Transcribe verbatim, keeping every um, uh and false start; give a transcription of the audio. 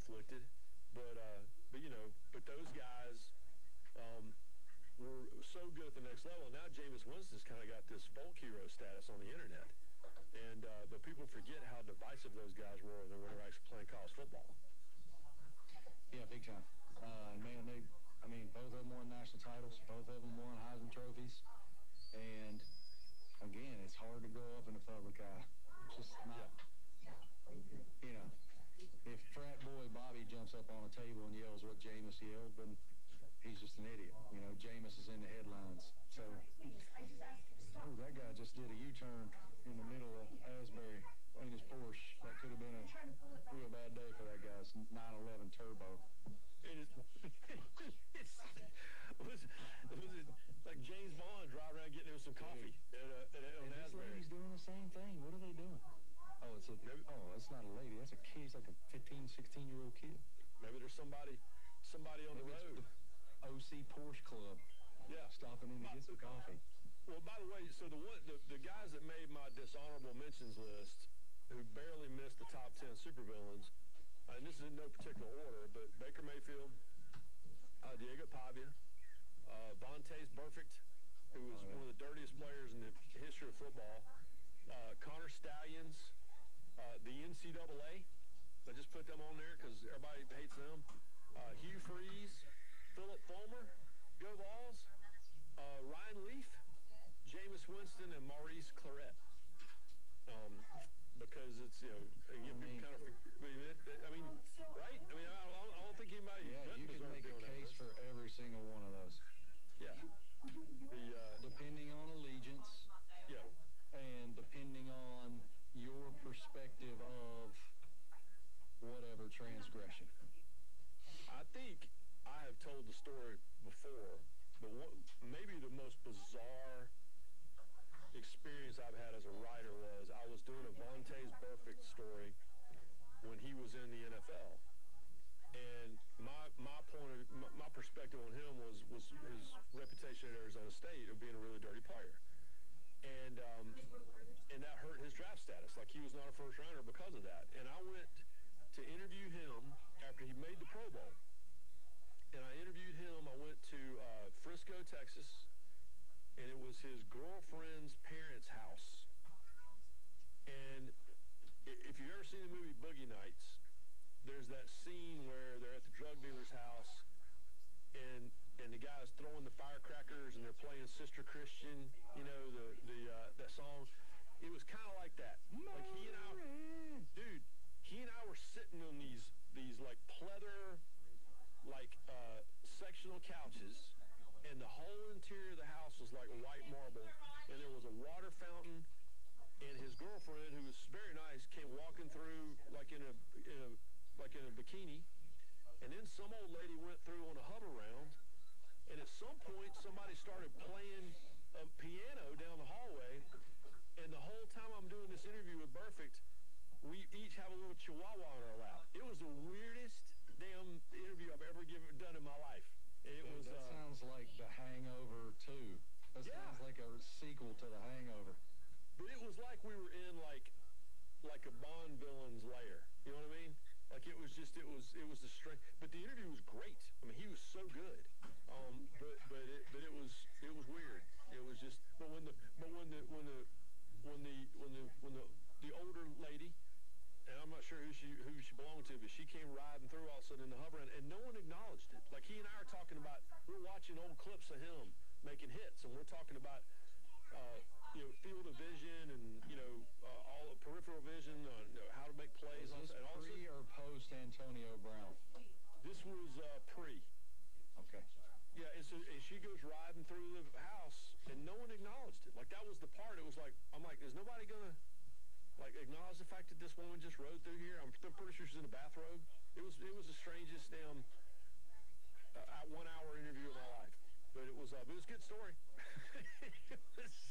self-inflicted. But, uh, but you know, but those guys um, were so good at the next level. Now Jameis Winston's kind of got this folk hero status on the internet. And uh, but people forget how divisive those guys were when they were actually playing college football. Yeah, big time. Uh, man, they, I mean, both of them won national titles. Both of them won Heisman trophies. And, again, it's hard to go up in the public eye. It's just not, you know, if frat boy Bobby jumps up on a table and yells what Jameis yelled, then he's just an idiot. You know, Jameis is in the headlines. So, oh, that guy just did a U-turn in the middle of Asbury in his Porsche. That could have been a real bad day for that guy's nine eleven Turbo. It is, it's, was, was it like James Bond driving around getting him some coffee at, uh, at, at, And this Asbury? lady's doing the same thing. What are they doing? Oh, it's a, oh, it's not a lady. That's a kid. It's like a fifteen, sixteen-year-old kid. Maybe there's somebody somebody on Maybe the road. The O C Porsche Club. Yeah. Stopping in to get some coffee. Well, by the way, so the one the, the guys that made my dishonorable mentions list who barely missed the top ten supervillains, uh, and this is in no particular order, but Baker Mayfield, uh, Diego Pavia, uh, Vontaze Burfict, who was oh, yeah. one of the dirtiest players in the history of football, uh, Connor Stallions, uh, the N C double A. I just put them on there because everybody hates them. Uh, Hugh Freeze, Philip Fulmer, Go Vols, uh, Ryan Leaf, Jameis Winston, and Maurice Claret. Um, because it's, you know, you I mean, kind of, I mean, right? I mean, I don't, I don't think anybody. Yeah, you can make a case for every single one of those. Yeah. The, uh, depending on allegiance. Yeah. And depending on your perspective of whatever transgression. I think I have told the story before, but what, maybe the most bizarre experience I've had as a writer was I was doing a Vontaze Burfict story when he was in the N F L. And my my point of my, my perspective on him was was his reputation at Arizona State of being a really dirty player. And um, and that hurt his draft status. Like, he was not a first rounder because of that. And I went to interview him after he made the Pro Bowl. And I interviewed him. I went to uh, Frisco, Texas, and it was his girlfriend's parents' house. And if you've ever seen the movie Boogie Nights, there's that scene where they're at the drug dealer's house, and and the guy's throwing the firecrackers, and they're playing Sister Christian, you know, the the uh, that song. It was kind of like that. Like, he and I, dude, he and I were sitting on these these like pleather, like uh, sectional couches, and the whole interior of the house was like white marble, and there was a water fountain, and his girlfriend, who was very nice, came walking through like in a, in a like in a bikini, and then some old lady went through on a hover round, and at some point somebody started playing a piano down the hallway, and the whole time I'm doing this interview with Burfict, we each have a little chihuahua on our lap. It was the weirdest damn interview I've ever given done in my life. It yeah, was. That uh, sounds like The Hangover two. That yeah. sounds like a sequel to The Hangover. But it was like we were in like, like a Bond villain's lair. You know what I mean? Like, it was just, it was, it was the strength. But the interview was great. I mean, he was so good. Um, but but it, but it was, it was weird. It was just. But when the, but when the, when the, when the, when the, when the, the older lady, and I'm not sure who she who she belonged to, but she came riding through all of a sudden in the hover, and, and no one acknowledged it. Like, he and I are talking about, we're watching old clips of him making hits, and we're talking about, uh, you know, field of vision and, you know, uh, all the peripheral vision, uh, you know, how to make plays. Was this and all pre or post Antonio Brown? This was uh, pre. Okay. Yeah, and so and she goes riding through the house, and no one acknowledged it. Like, that was the part. It was like, I'm like, is nobody gonna like acknowledge the fact that this woman just rode through here? I'm still pretty sure she's in a bathrobe. It was it was the strangest damn uh, one hour interview of my life. But it was uh, but it was a good story. It was